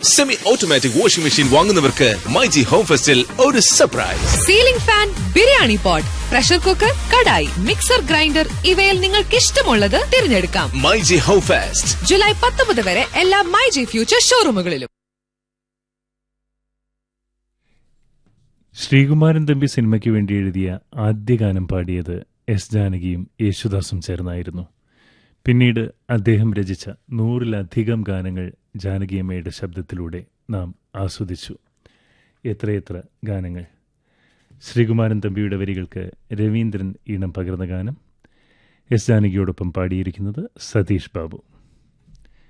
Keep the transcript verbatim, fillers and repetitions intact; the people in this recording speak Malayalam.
Semi automatic washing machine വാങ്ങുന്നവർക്ക് myG home ഫെസ്റ്റിൽ ഒരു surprise. Ceiling fan, biryani pot, pressure cooker, kadai, mixer grinder ഇവയിൽ നിങ്ങൾക്ക് ഇഷ്ടമുള്ളത് തിരഞ്ഞെടുക്കാം. മൈജി ഹോം ഫെസ്റ്റ് ജൂലൈ പത്തൊമ്പത് വരെ എല്ലാ മൈജി ഫ്യൂച്ചർ ഷോറൂമുകളിലും. ശ്രീകുമാരൻ തമ്പി സിനിമയ്ക്ക് വേണ്ടി എഴുതിയ ആദ്യ ഗാനം പാടിയത് എസ് ജാനകിയും യേശുദാസും ചേർന്നായിരുന്നു. പിന്നീട് അദ്ദേഹം രചിച്ച നൂറിലധികം ഗാനങ്ങൾ ജാനകിയമ്മയുടെ ശബ്ദത്തിലൂടെ നാം ആസ്വദിച്ചു. എത്രയെത്ര ഗാനങ്ങൾ! ശ്രീകുമാരൻ തമ്പിയുടെ വരികൾക്ക് രവീന്ദ്രൻ ഈണം പകർന്ന ഗാനം എസ് ജാനകിയോടൊപ്പം പാടിയിരിക്കുന്നത് സതീഷ് ബാബു.